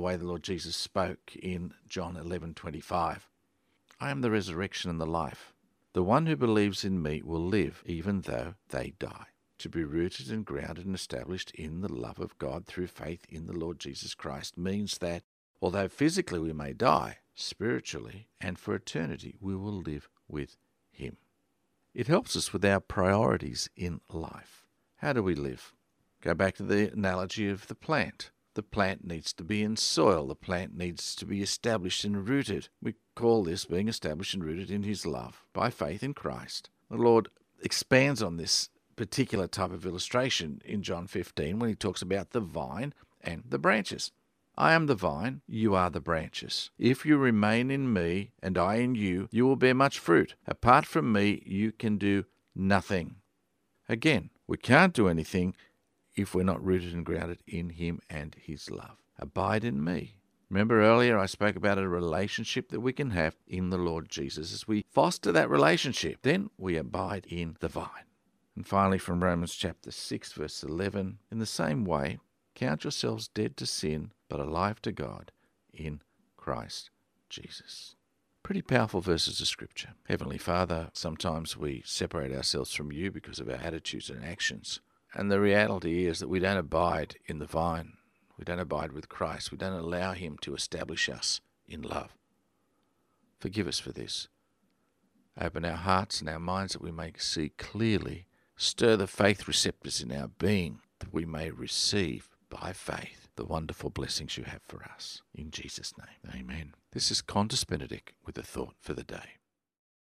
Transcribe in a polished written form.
way the Lord Jesus spoke in John 11:25. I am the resurrection and the life. The one who believes in me will live even though they die. To be rooted and grounded and established in the love of God through faith in the Lord Jesus Christ means that, although physically we may die, spiritually and for eternity we will live with Him. It helps us with our priorities in life. How do we live? Go back to the analogy of the plant. The plant needs to be in soil. The plant needs to be established and rooted. We call this being established and rooted in His love by faith in Christ. The Lord expands on this particular type of illustration in John 15 when He talks about the vine and the branches. I am the vine, you are the branches. If you remain in me and I in you, you will bear much fruit. Apart from me, you can do nothing. Again, we can't do anything if we're not rooted and grounded in Him and His love. Abide in me. Remember earlier I spoke about a relationship that we can have in the Lord Jesus. As we foster that relationship, then we abide in the vine. And finally from Romans chapter 6 verse 11, in the same way, count yourselves dead to sin, but alive to God in Christ Jesus. Pretty powerful verses of Scripture. Heavenly Father, sometimes we separate ourselves from You because of our attitudes and actions. And the reality is that we don't abide in the vine. We don't abide with Christ. We don't allow Him to establish us in love. Forgive us for this. Open our hearts and our minds that we may see clearly. Stir the faith receptors in our being that we may receive by faith the wonderful blessings You have for us. In Jesus' name, amen. This is Qantas Benedict with a thought for the day.